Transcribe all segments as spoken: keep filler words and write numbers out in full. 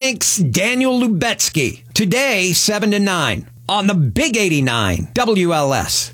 Thanks, Daniel Lubetsky. Today, seven to nine on the Big eighty-nine W L S.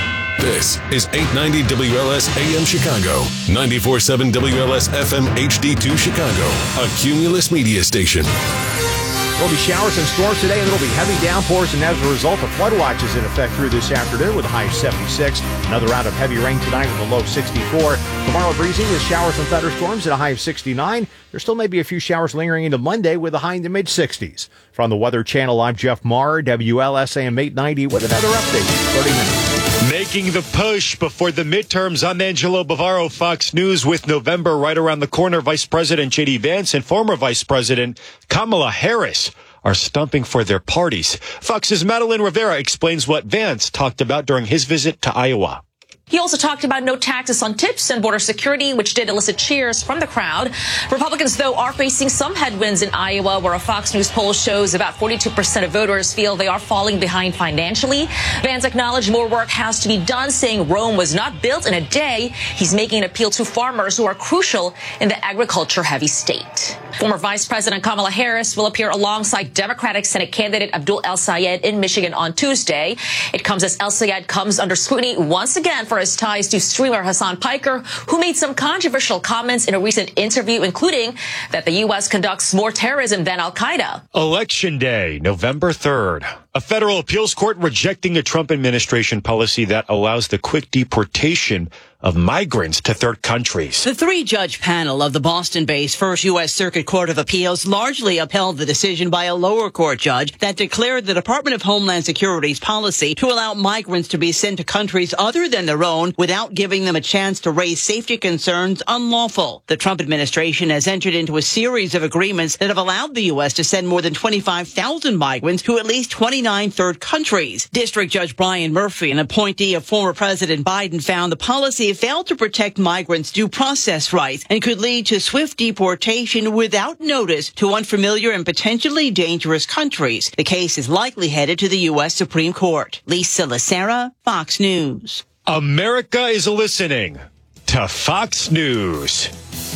This is eight ninety W L S A M Chicago, ninety-four point seven W L S F M H D two Chicago, a Cumulus media station. There'll be showers and storms today, and there'll be heavy downpours, and as a result, a flood watch is in effect through this afternoon with a high of seventy-six. Another round of heavy rain tonight with a low of sixty-four. Tomorrow breezy with showers and thunderstorms at a high of sixty-nine. There still may be a few showers lingering into Monday with a high in the mid-sixties. From the Weather Channel, I'm Jeff Maher, W L S A M eight ninety with another update in thirty minutes. Making the push before the midterms, I'm Angelo Bavaro, Fox News. With November right around the corner, Vice President J D Vance and former Vice President Kamala Harris are stumping for their parties. Fox's Madeline Rivera explains what Vance talked about during his visit to Iowa. He also talked about no taxes on tips and border security, which did elicit cheers from the crowd. Republicans, though, are facing some headwinds in Iowa, where a Fox News poll shows about forty-two percent of voters feel they are falling behind financially. Vance acknowledged more work has to be done, saying Rome was not built in a day. He's making an appeal to farmers who are crucial in the agriculture-heavy state. Former Vice President Kamala Harris will appear alongside Democratic Senate candidate Abdul El-Sayed in Michigan on Tuesday. It comes as El-Sayed comes under scrutiny once again for his ties to streamer Hassan Piker, who made some controversial comments in a recent interview, including that the U S conducts more terrorism than Al-Qaeda. Election Day, November third. A federal appeals court rejecting a Trump administration policy that allows the quick deportation of migrants to third countries. The three-judge panel of the Boston-based First U S Circuit Court of Appeals largely upheld the decision by a lower court judge that declared the Department of Homeland Security's policy to allow migrants to be sent to countries other than their own without giving them a chance to raise safety concerns unlawful. The Trump administration has entered into a series of agreements that have allowed the U S to send more than twenty-five thousand migrants to at least twenty-nine third countries. District Judge Brian Murphy, an appointee of former President Biden, found the policy failed to protect migrants' due process rights and could lead to swift deportation without notice to unfamiliar and potentially dangerous countries. The case is likely headed to the U S Supreme Court. Lisa Lacera, Fox News. America is listening to Fox News.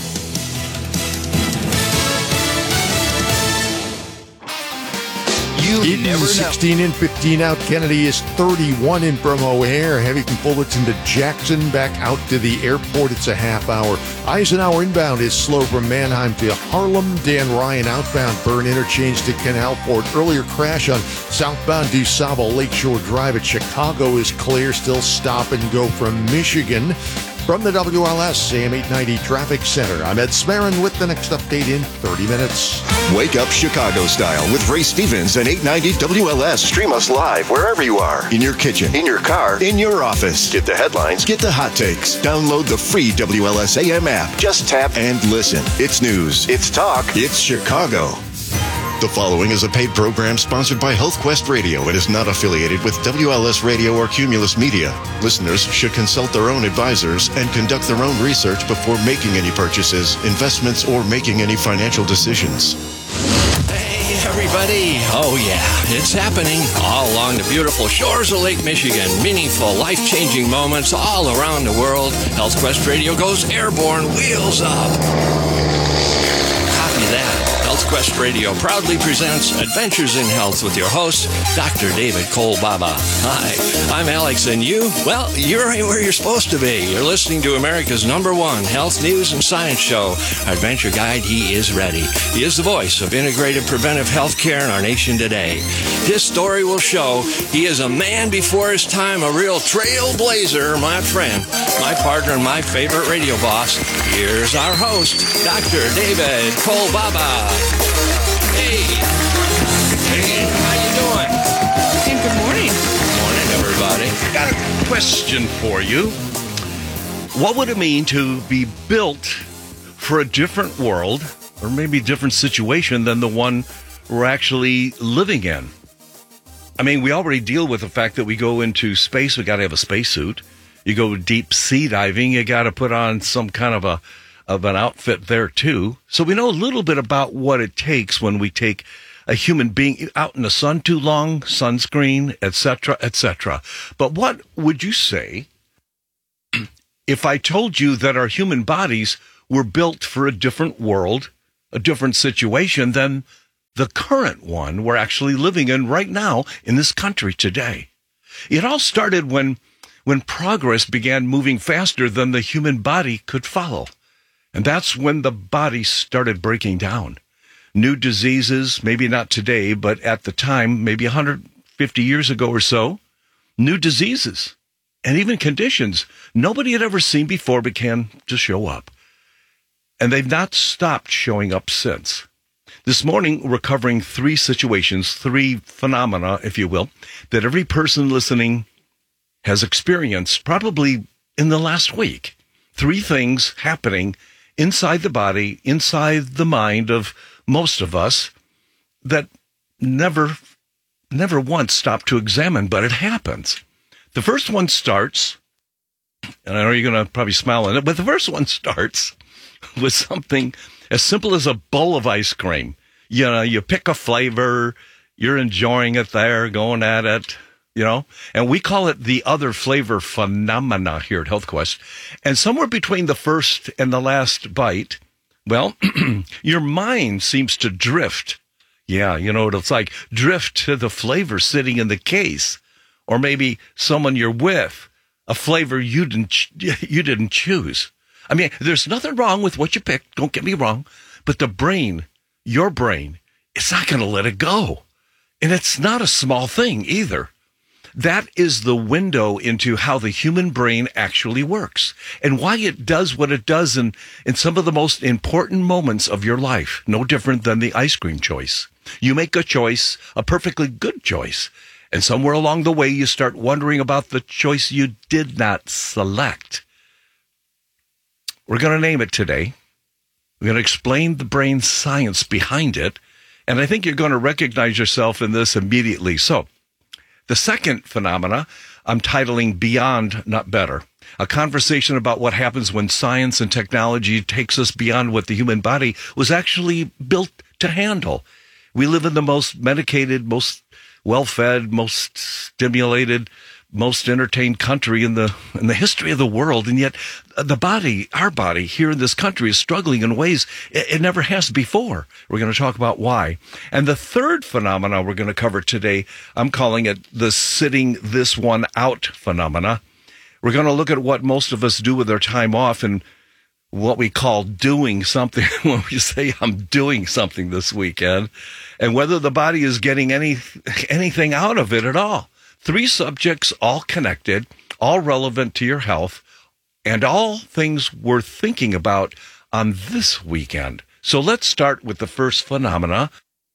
You it is sixteen and fifteen out. Kennedy is thirty-one in from O'Hare. Heavy from Fullerton to Jackson. Back out to the airport. It's a half hour. Eisenhower inbound is slow from Mannheim to Harlem. Dan Ryan outbound. Burn interchange to Canalport. Earlier crash on southbound DuSable Lakeshore Drive at Chicago is clear. Still stop and go from Michigan. From the W L S A M eight ninety Traffic Center, I'm Ed Smarin with the next update in thirty minutes. Wake up Chicago style with Ray Stevens and eight ninety W L S. Stream us live wherever you are. In your kitchen, in your car, in your office. Get the headlines, get the hot takes. Download the free W L S A M app. Just tap and listen. It's news. It's talk. It's Chicago. The following is a paid program sponsored by HealthQuest Radio and is not affiliated with W L S Radio or Cumulus Media. Listeners should consult their own advisors and conduct their own research before making any purchases, investments, or making any financial decisions. Hey, everybody. Oh, yeah, it's happening all along the beautiful shores of Lake Michigan. Meaningful, life-changing moments all around the world. HealthQuest Radio goes airborne, wheels up. Copy that. HealthQuest Radio proudly presents Adventures in Health with your host, Doctor David Kolbaba. Hi, I'm Alex, and you? Well, you're right where you're supposed to be. You're listening to America's number one health news and science show. Our adventure guide, he is ready. He is the voice of integrated preventive health care in our nation today. His story will show he is a man before his time, a real trailblazer, my friend, my partner, and my favorite radio boss. Here's our host, Doctor David Kolbaba. Hey. Hey, how you doing? Hey, good morning. Good morning, everybody. I got a question for you. What would it mean to be built for a different world, or maybe different situation than the one we're actually living in? I mean, we already deal with the fact that we go into space, we got to have a spacesuit. You go deep sea diving, you got to put on some kind of a of an outfit there too. So we know a little bit about what it takes when we take a human being out in the sun too long, sunscreen, et cetera, et cetera. But what would you say if I told you that our human bodies were built for a different world, a different situation than the current one we're actually living in right now in this country today. It all started when when progress began moving faster than the human body could follow. And that's when the body started breaking down. New diseases, maybe not today, but at the time, maybe one hundred fifty years ago or so, new diseases and even conditions nobody had ever seen before began to show up. And they've not stopped showing up since. This morning, we're covering three situations, three phenomena, if you will, that every person listening has experienced probably in the last week. Three things happening inside the body, inside the mind of most of us that never, never once stop to examine, but it happens. The first one starts, and I know you're going to probably smile at it, but the first one starts with something as simple as a bowl of ice cream. You know, you pick a flavor, you're enjoying it there, going at it, you know, and we call it the other flavor phenomena here at HealthQuest. And somewhere between the first and the last bite, well, your mind seems to drift. Yeah, you know what it's like. Drift to the flavor sitting in the case. Or maybe someone you're with, a flavor you didn't you didn't choose. I mean, there's nothing wrong with what you picked, don't get me wrong, but the brain, your brain, it's not going to let it go. And it's not a small thing either. That is the window into how the human brain actually works and why it does what it does in, in some of the most important moments of your life, no different than the ice cream choice. You make a choice, a perfectly good choice, and somewhere along the way you start wondering about the choice you did not select. We're going to name it today. We're going to explain the brain science behind it, and I think you're going to recognize yourself in this immediately. So, the second phenomena, I'm titling Beyond, Not Better. A conversation about what happens when science and technology takes us beyond what the human body was actually built to handle. We live in the most medicated, most well-fed, most stimulated, most entertained country in the in the history of the world, and yet the body, our body here in this country, is struggling in ways it, it never has before. We're going to talk about why. And the third phenomena we're going to cover today, I'm calling it the sitting this one out phenomena. We're going to look at what most of us do with our time off and what we call doing something when we say I'm doing something this weekend, and whether the body is getting any anything out of it at all. Three subjects, all connected, all relevant to your health, and all things worth thinking about on this weekend. So let's start with the first phenomena,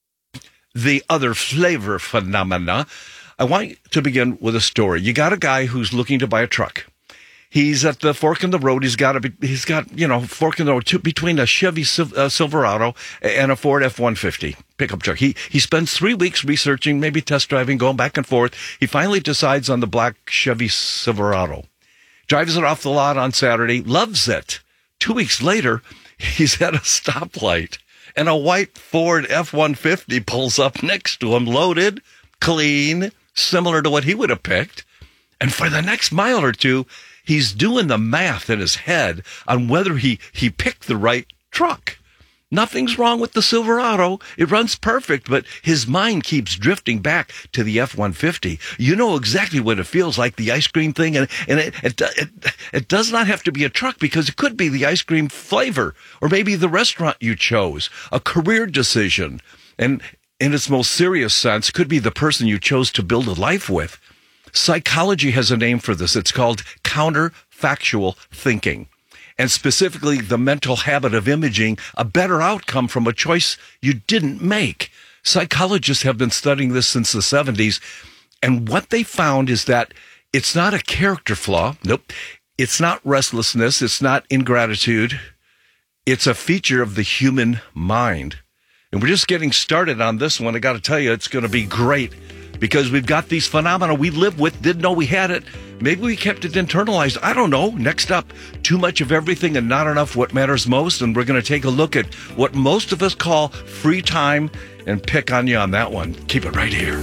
the other flavor phenomena. I want to begin with a story. You got a guy who's looking to buy a truck. He's at the fork in the road. He's got a, he's got, you know, fork in the road between a Chevy uh, Silverado and a Ford F one fifty pickup truck. He, he spends three weeks researching, maybe test driving, going back and forth. He finally decides on the black Chevy Silverado. Drives it off the lot on Saturday, loves it. Two weeks later, he's at a stoplight and a white Ford F one fifty pulls up next to him, loaded, clean, similar to what he would have picked. And for the next mile or two, he's doing the math in his head on whether he, he picked the right truck. Nothing's wrong with the Silverado. It runs perfect, but his mind keeps drifting back to the F one fifty. You know exactly what it feels like, the ice cream thing, and, and it, it, it, it does not have to be a truck because it could be the ice cream flavor or maybe the restaurant you chose, a career decision, and in its most serious sense, could be the person you chose to build a life with. Psychology has a name for this. It's called counterfactual thinking, and specifically the mental habit of imaging a better outcome from a choice you didn't make. Psychologists have been studying this since the seventies, and what they found is that it's not a character flaw. Nope. It's not restlessness. It's not ingratitude. It's a feature of the human mind. And we're just getting started on this one. I got to tell you, it's going to be great, because we've got these phenomena we live with, didn't know we had it. Maybe we kept it internalized. I don't know. Next up, too much of everything and not enough what matters most. And we're going to take a look at what most of us call free time and pick on you on that one. Keep it right here.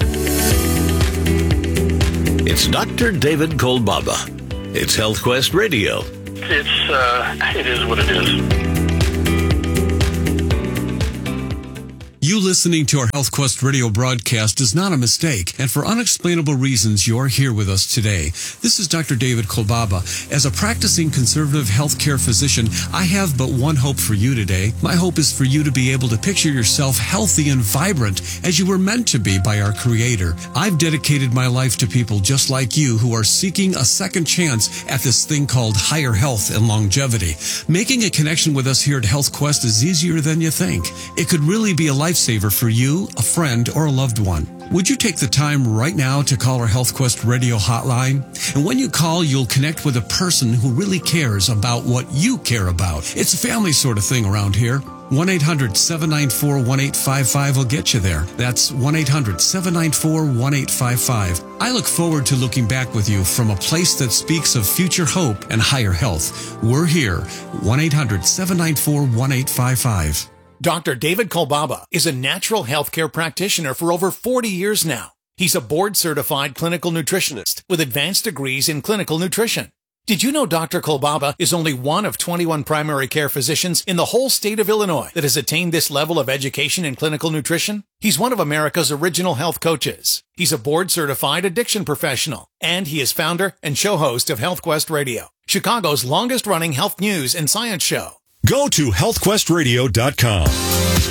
It's Doctor David Kolbaba. It's HealthQuest Radio. It's, uh, it is what it is. You listening to our HealthQuest radio broadcast is not a mistake, and for unexplainable reasons, you're here with us today. This is Doctor David Kolbaba. As a practicing conservative healthcare physician, I have but one hope for you today. My hope is for you to be able to picture yourself healthy and vibrant as you were meant to be by our Creator. I've dedicated my life to people just like you who are seeking a second chance at this thing called higher health and longevity. Making a connection with us here at HealthQuest is easier than you think. It could really be a lifesaver for you, a friend, or a loved one. Would you take the time right now to call our HealthQuest radio hotline? And when you call, you'll connect with a person who really cares about what you care about. It's a family sort of thing around here. one eight hundred seven nine four one eight five five will get you there. That's one eight hundred seven nine four one eight five five. I look forward to looking back with you from a place that speaks of future hope and higher health. We're here. one eight hundred seven nine four one eight five five. Doctor David Kolbaba is a natural healthcare practitioner for over forty years now. He's a board-certified clinical nutritionist with advanced degrees in clinical nutrition. Did you know Doctor Kolbaba is only one of twenty-one primary care physicians in the whole state of Illinois that has attained this level of education in clinical nutrition? He's one of America's original health coaches. He's a board-certified addiction professional, and he is founder and show host of HealthQuest Radio, Chicago's longest-running health news and science show. Go to health quest radio dot com.